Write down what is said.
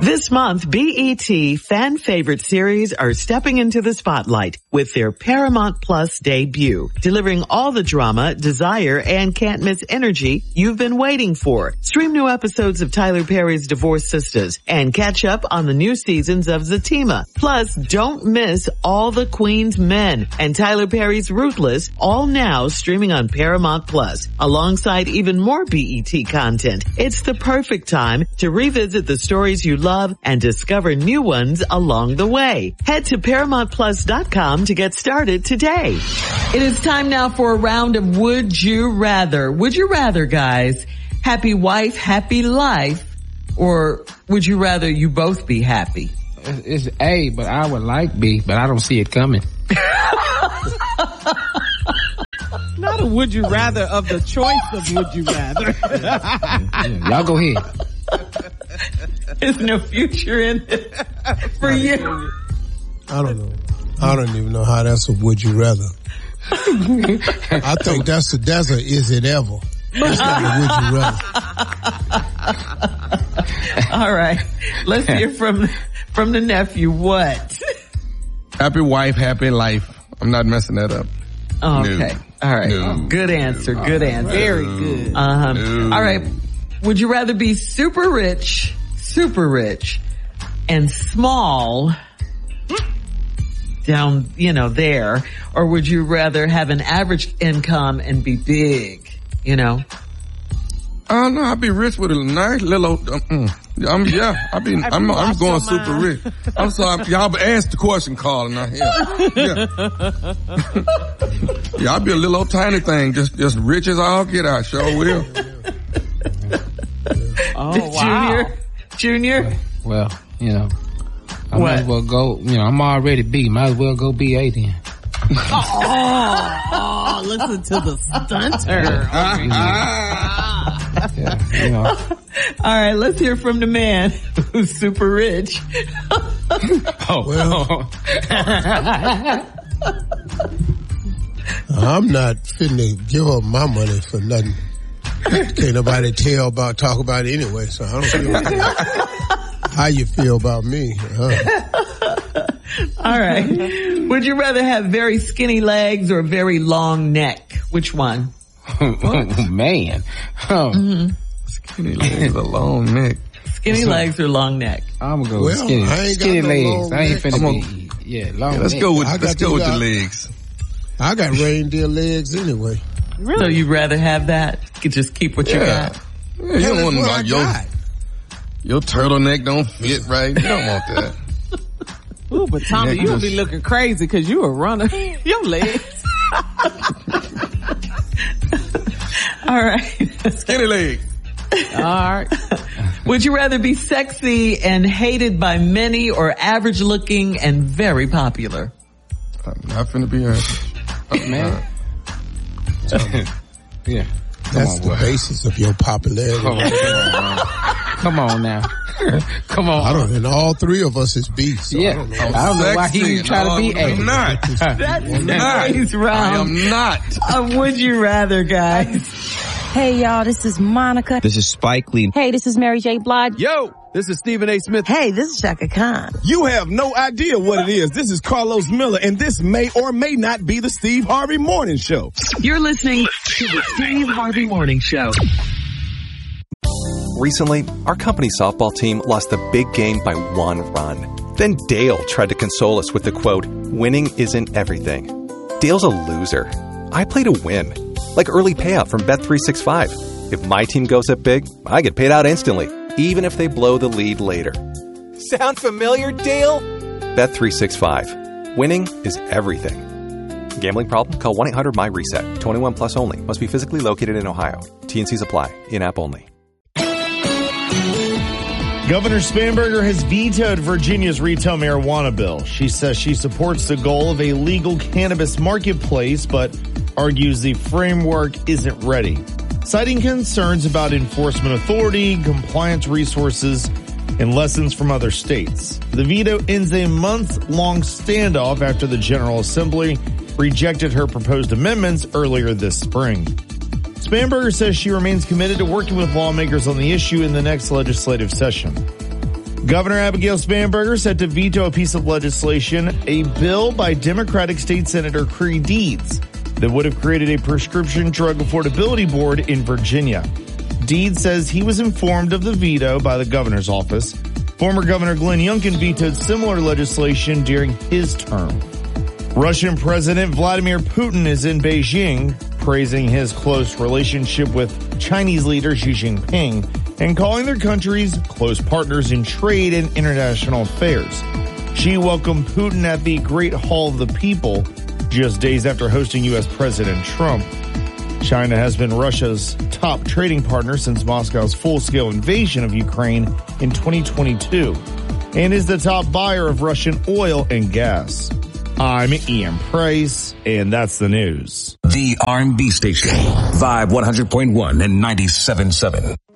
This month, BET fan favorite series are stepping into the spotlight with their Paramount Plus debut, delivering all the drama, desire, and can't miss energy you've been waiting for. Stream new episodes of Tyler Perry's Divorced Sisters and catch up on the new seasons of Zatima. Plus, don't miss All the Queen's Men and Tyler Perry's Ruthless, all now streaming on Paramount Plus, alongside even more BET content. It's the perfect time to revisit the stories you love and discover new ones along the way. Head to ParamountPlus.com to get started today. It is time now for a round of Would You Rather. Would you rather, guys, happy wife, happy life, or would you rather you both be happy? It's A, but I would like B, but I don't see it coming. Not a would you rather of the choice of would you rather. Yeah, y'all go ahead. There's no future in it for you. I don't know. I don't even know how that's a would you rather. I think that's a is it ever. That's not a would you rather. All right. Let's hear from the nephew. What? Happy wife, happy life. I'm not messing that up. Okay. No. All right. No. Good answer. Good answer. Very good. No. All right. Would you rather be super rich, and small down, there, or would you rather have an average income and be big, I don't know. I'd be rich with a nice little, I'm going super rich. I'm sorry. Y'all asked the question, Carl. Yeah. Yeah, I'd be a little old tiny thing, just rich as all get out. Sure will. Oh, wow. Junior? Well, I might as well go, I'm already B. Might as well go BA then. Oh, listen to the stunter. All right, let's hear from the man who's super rich. I'm not finna give up my money for nothing. Can't nobody talk about it anyway, so I don't feel how you feel about me. All right. Would you rather have very skinny legs or very long neck? Which one? Oh, man. Skinny legs, a long neck. Skinny legs or long neck? I'm gonna go skinny. Skinny legs. I ain't finna be. Yeah, long neck. Let's go with the legs. I got reindeer legs anyway. Really? So you'd rather have that? You could just keep what you got? Yeah, you don't want your turtleneck don't fit right. You don't want that. Ooh, but Tommy, you'll be looking crazy because you a runner. Your legs. All right. Skinny legs. All right. Would you rather be sexy and hated by many or average looking and very popular? I'm not finna be average. Man. Yeah. That's the basis of your popularity. Come on now. Come on. And all three of us is B. So yeah. I don't know why he even try to be A. I'm not. That's nice round. I am not. Would you rather, guys? Hey, y'all, this is Monica. This is Spike Lee. Hey, this is Mary J. Blige. Yo, this is Stephen A. Smith. Hey, this is Shaka Khan. You have no idea what it is. This is Carlos Miller, and this may or may not be the Steve Harvey Morning Show. You're listening to the Steve Harvey Morning Show. Recently, our company softball team lost a big game by 1 run. Then Dale tried to console us with the quote, "Winning isn't everything." Dale's a loser. I play to win. Like early payout from Bet365. If my team goes up big, I get paid out instantly, even if they blow the lead later. Sound familiar, Dale? Bet365. Winning is everything. Gambling problem? Call 1-800-MY-RESET. 21 plus only. Must be physically located in Ohio. T&Cs apply. In-app only. Governor Spanberger has vetoed Virginia's retail marijuana bill. She says she supports the goal of a legal cannabis marketplace, but argues the framework isn't ready, citing concerns about enforcement authority, compliance resources, and lessons from other states. The veto ends a month-long standoff after the General Assembly rejected her proposed amendments earlier this spring. Spanberger says she remains committed to working with lawmakers on the issue in the next legislative session. Governor Abigail Spanberger set to veto a piece of legislation, a bill by Democratic State Senator Creigh Deeds, that would have created a prescription drug affordability board in Virginia. Deeds says he was informed of the veto by the governor's office. Former Governor Glenn Youngkin vetoed similar legislation during his term. Russian President Vladimir Putin is in Beijing, praising his close relationship with Chinese leader Xi Jinping and calling their countries close partners in trade and international affairs. Xi welcomed Putin at the Great Hall of the People just days after hosting U.S. President Trump. China has been Russia's top trading partner since Moscow's full-scale invasion of Ukraine in 2022 and is the top buyer of Russian oil and gas. I'm Ian Price, and that's the news. The R&B station, Vibe 100.1 and 97.7.